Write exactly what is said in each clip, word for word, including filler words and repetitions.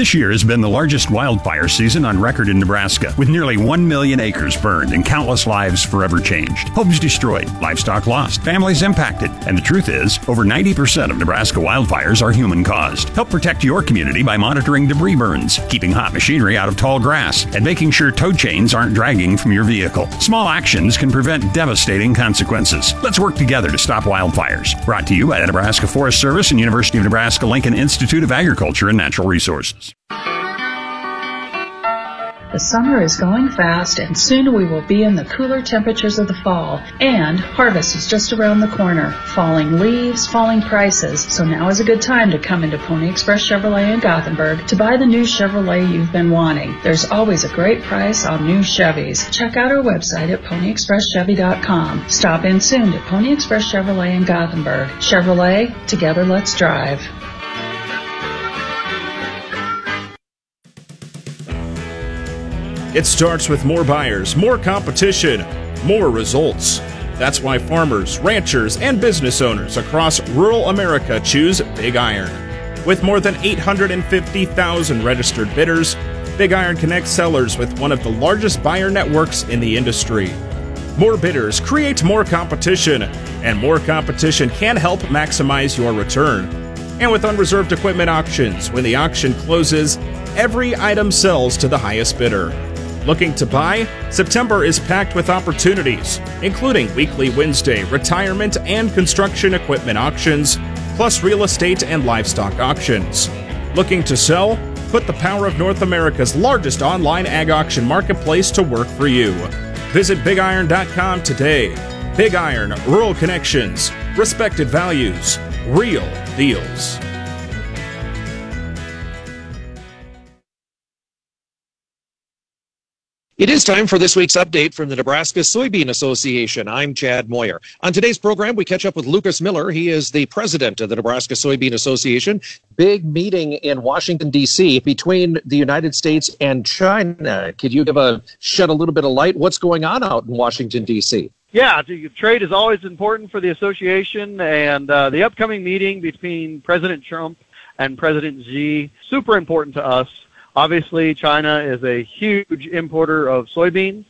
This year has been the largest wildfire season on record in Nebraska, with nearly one million acres burned and countless lives forever changed. Homes destroyed, livestock lost, families impacted. And the truth is, over ninety percent of Nebraska wildfires are human-caused. Help protect your community by monitoring debris burns, keeping hot machinery out of tall grass, and making sure tow chains aren't dragging from your vehicle. Small actions can prevent devastating consequences. Let's work together to stop wildfires. Brought to you by the Nebraska Forest Service and University of Nebraska-Lincoln Institute of Agriculture and Natural Resources. The summer is going fast, and soon we will be in the cooler temperatures of the fall. And harvest is just around the corner. Falling leaves, falling prices. So now is a good time to come into Pony Express Chevrolet in Gothenburg to buy the new Chevrolet you've been wanting. There's always a great price on new Chevys. Check out our website at pony express chevy dot com. Stop in soon to Pony Express Chevrolet in Gothenburg. Chevrolet, together let's drive. It starts with more buyers, more competition, more results. That's why farmers, ranchers, and business owners across rural America choose Big Iron. With more than eight hundred fifty thousand registered bidders, Big Iron connects sellers with one of the largest buyer networks in the industry. More bidders create more competition, and more competition can help maximize your return. And with unreserved equipment auctions, when the auction closes, every item sells to the highest bidder. Looking to buy? September is packed with opportunities, including weekly Wednesday retirement and construction equipment auctions, plus real estate and livestock auctions. Looking to sell? Put the power of North America's largest online ag auction marketplace to work for you. Visit big iron dot com today. Big Iron, rural connections, respected values, real deals. It is time for this week's update from the Nebraska Soybean Association. I'm Chad Moyer. On today's program, we catch up with Lucas Miller. He is the president of the Nebraska Soybean Association. Big meeting in Washington, D C between the United States and China. Could you give a shed a little bit of light? What's going on out in Washington, D C? Yeah, trade is always important for the association, and uh, the upcoming meeting between President Trump and President Xi, super important to us. Obviously, China is a huge importer of soybeans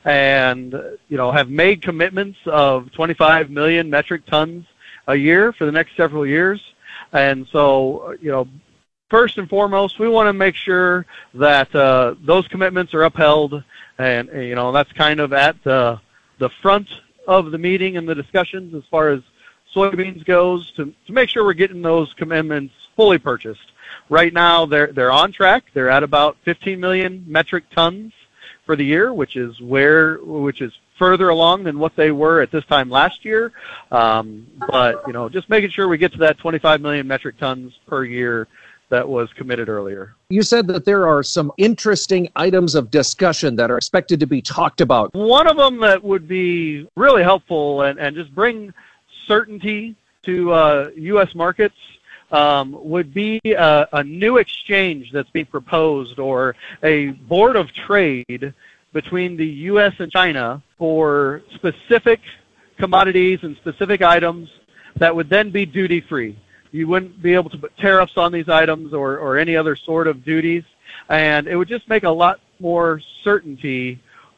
and, you know, have made commitments of twenty-five million metric tons a year for the next several years. And so, you know, first and foremost, we want to make sure that uh, those commitments are upheld. And, you know, that's kind of at the, the front of the meeting and the discussions as far as soybeans goes, to, to make sure we're getting those commitments fully purchased. Right now, they're they're on track. They're at about fifteen million metric tons for the year, which is where which is further along than what they were at this time last year. Um, but you know, just making sure we get to that twenty-five million metric tons per year that was committed earlier. You said that there are some interesting items of discussion that are expected to be talked about. One of them that would be really helpful and, and just bring certainty to uh, U S markets Um, would be a, a new exchange that's being proposed, or a board of trade between the U S and China for specific commodities and specific items that would then be duty-free. You wouldn't be able to put tariffs on these items or, or any other sort of duties, and it would just make a lot more certainty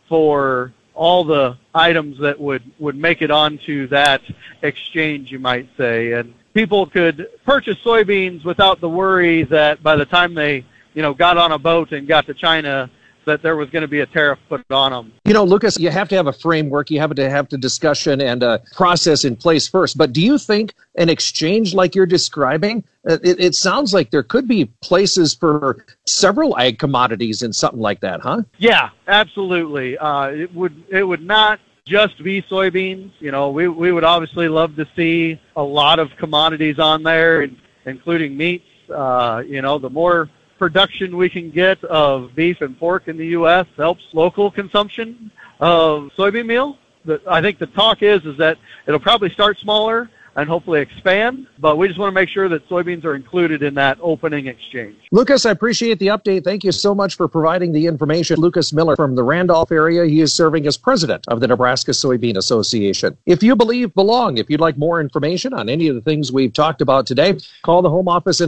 for all the items that would, would make it onto that exchange, you might say. And people could purchase soybeans without the worry that by the time they, you know, got on a boat and got to China, that there was going to be a tariff put on them. You know, Lucas, you have to have a framework. You have to have the discussion and a process in place first. But do you think an exchange like you're describing, it, it sounds like there could be places for several ag commodities in something like that, huh? Yeah, absolutely. Uh, it would it would not just be soybeans. You know, we we would obviously love to see a lot of commodities on there, including meats. Uh, you know, the more production we can get of beef and pork in the U S helps local consumption of soybean meal. The, I think the talk is is that it'll probably start smaller and hopefully expand, but we just want to make sure that soybeans are included in that opening exchange. Lucas, I appreciate the update. Thank you so much for providing the information. Lucas Miller from the Randolph area. He is serving as president of the Nebraska Soybean Association. If you believe, belong. If you'd like more information on any of the things we've talked about today, call the home office in